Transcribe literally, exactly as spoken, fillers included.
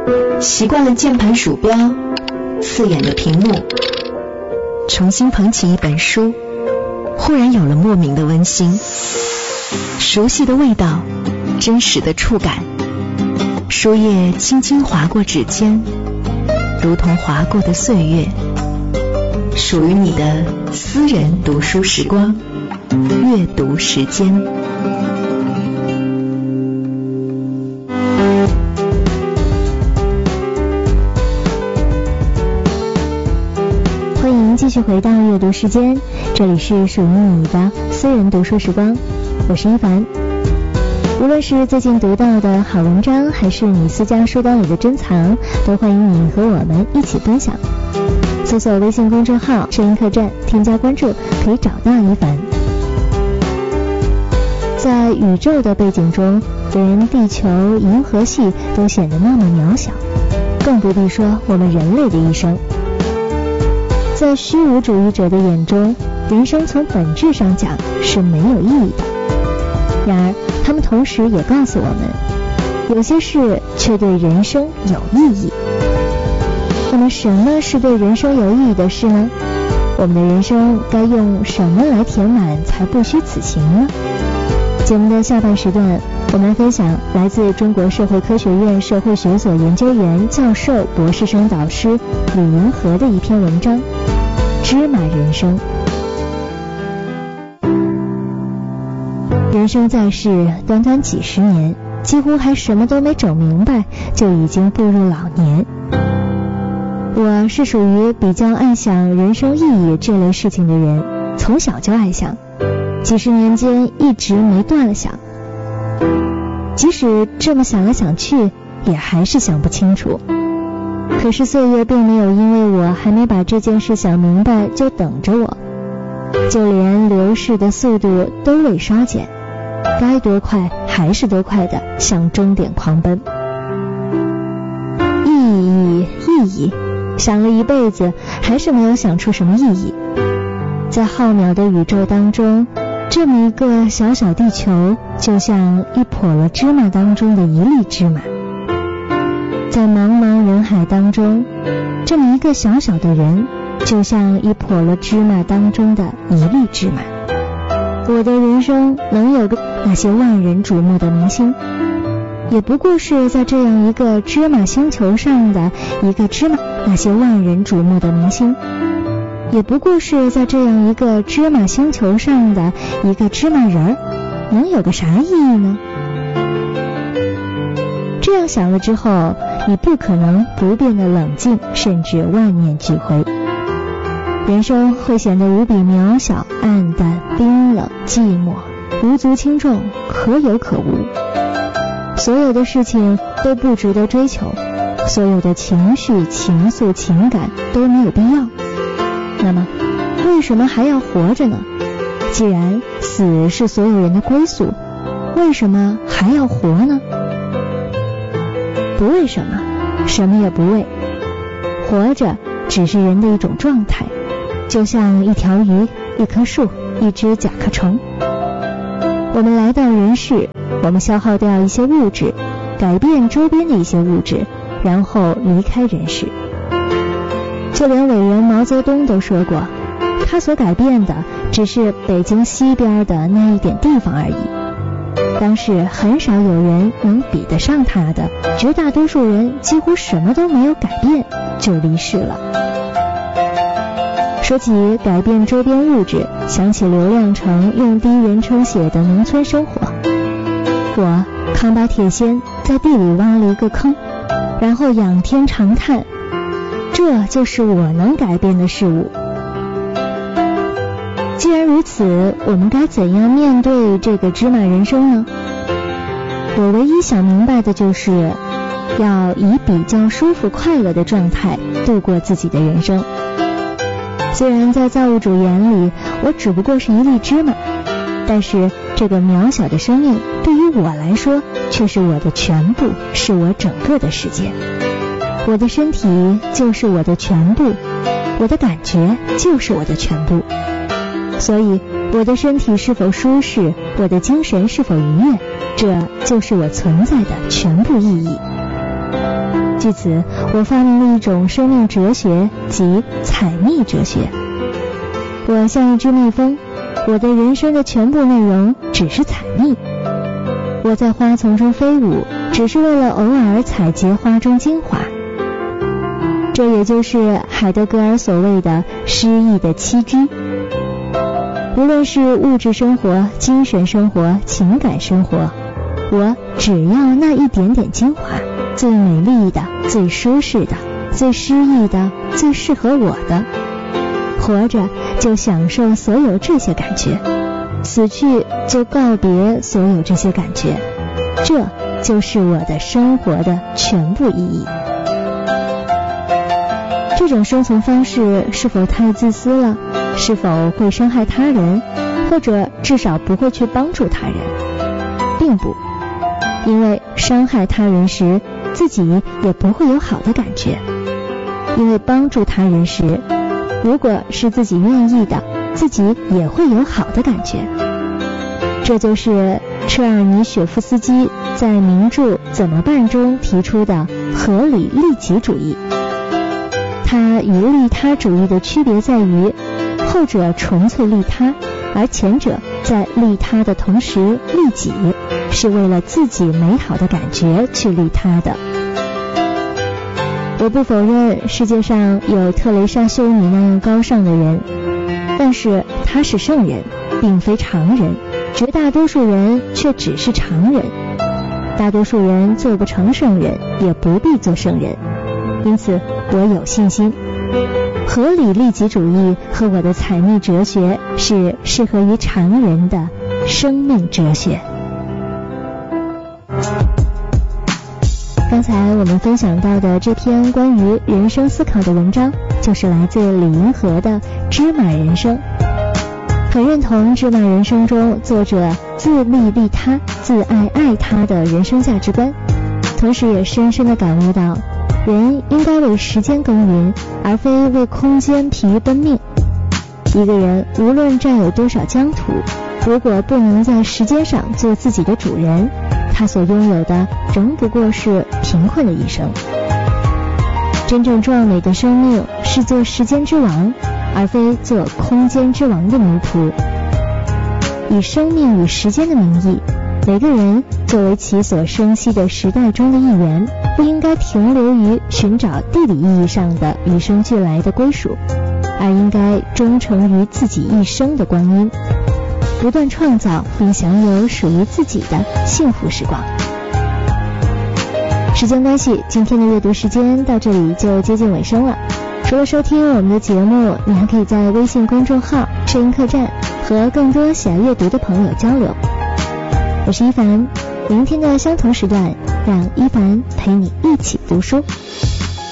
习惯了键盘鼠标，刺眼的屏幕，重新捧起一本书，忽然有了莫名的温馨。熟悉的味道，真实的触感，书页轻轻划过指尖，如同划过的岁月，属于你的私人读书时光，阅读时间。 欢迎继续回到阅读时间，这里是属于你的私人读书时光，我是一凡。无论是最近读到的好文章，还是你私家书单里的珍藏，都欢迎你和我们一起分享。搜索微信公众号声音客栈，添加关注，可以找到一凡。在宇宙的背景中，连地球、银河系都显得那么渺小，更不必说我们人类的一生。在虚无主义者的眼中，人生从本质上讲是没有意义的。然而他们同时也告诉我们，有些事却对人生有意义。那么什么是对人生有意义的事呢？我们的人生该用什么来填满才不虚此行呢？节目的下半时段，我们来分享来自中国社会科学院社会学所研究员、教授、博士生导师李银河的一篇文章《芝麻人生》。人生在世，短短几十年，几乎还什么都没整明白，就已经步入老年。我是属于比较爱想人生意义这类事情的人，从小就爱想，几十年间一直没断了想。即使这么想来想去，也还是想不清楚。可是岁月并没有因为我还没把这件事想明白就等着我，就连流逝的速度都未稍减，该多快还是多快的向终点狂奔。意义意义想了一辈子，还是没有想出什么意义。在浩渺的宇宙当中，这么一个小小地球，就像一笸箩芝麻当中的一粒芝麻。在茫茫人海当中，这么一个小小的人，就像一笸箩芝麻当中的一粒芝麻。我的人生能有个那些万人瞩目的明星，也不过是在这样一个芝麻星球上的一个芝麻，那些万人瞩目的明星，也不过是在这样一个芝麻星球上的一个芝麻人儿，能有个啥意义呢？这样想了之后，你不可能不变得冷静，甚至万念俱灰。人生会显得无比渺小、暗淡、冰冷、寂寞，无足轻重，可有可无。所有的事情都不值得追求，所有的情绪、情愫、情感都没有必要。那么为什么还要活着呢？既然死是所有人的归宿，为什么还要活呢？不为什么，什么也不为。活着只是人的一种状态，就像一条鱼、一棵树、一只甲壳虫。我们来到人世，我们消耗掉一些物质，改变周边的一些物质，然后离开人世。就连伟人毛泽东都说过，他所改变的只是北京西边的那一点地方而已。当时很少有人能比得上他的，绝大多数人几乎什么都没有改变就离世了。说起改变周边物质，想起刘亮程用第一人称写的农村生活。我扛把铁锨在地里挖了一个坑，然后仰天长叹，这就是我能改变的事物。既然如此，我们该怎样面对这个芝麻人生呢？我唯一想明白的就是要以比较舒服快乐的状态度过自己的人生。虽然在造物主眼里我只不过是一粒芝麻，但是这个渺小的生命对于我来说却是我的全部，是我整个的世界。我的身体就是我的全部，我的感觉就是我的全部。所以我的身体是否舒适，我的精神是否愉悦，这就是我存在的全部意义。 据此，我发明了一种生命哲学，即采蜜哲学。我像一只蜜蜂，我的人生的全部内容只是采蜜。我在花丛中飞舞，只是为了偶尔采撷花中精华。这也就是海德格尔所谓的诗意的栖居。无论是物质生活、精神生活、情感生活，我只要那一点点精华，最美丽的、最舒适的、最诗意的、最适合我的。活着就享受所有这些感觉，死去就告别所有这些感觉，这就是我的生活的全部意义。这种生存方式是否太自私了？是否会伤害他人？或者至少不会去帮助他人？并不，因为伤害他人时，自己也不会有好的感觉。因为帮助他人时，如果是自己愿意的，自己也会有好的感觉。这就是车尔尼雪夫斯基在名著《怎么办》中提出的合理利己主义。它与利他主义的区别在于，后者纯粹利他，而前者在利他的同时利己，是为了自己美好的感觉去利他的。我不否认世界上有特蕾莎修女那样高尚的人，但是她是圣人，并非常人，绝大多数人却只是常人。大多数人做不成圣人，也不必做圣人。因此我有信心，合理利己主义和我的采蜜哲学是适合于常人的生命哲学。刚才我们分享到的这篇关于人生思考的文章，就是来自李银河的《芝麻人生》。很认同《芝麻人生》中作者自利利他、自爱爱他的人生价值观，同时也深深地感悟到，人应该为时间耕耘，而非为空间疲于奔命。一个人无论占有多少疆土，如果不能在时间上做自己的主人，他所拥有的仍不过是贫困的一生。真正壮美的生命是做时间之王，而非做空间之王的奴仆。以生命与时间的名义，每个人作为其所生息的时代中的一员，不应该停留于寻找地理意义上的与生俱来的归属，而应该忠诚于自己一生的光阴，不断创造并享有属于自己的幸福时光。时间关系，今天的阅读时间到这里就接近尾声了。除了收听我们的节目，你还可以在微信公众号摄音客栈和更多喜爱阅读的朋友交流。我是一凡，明天的相同时段，让一凡陪你一起读书。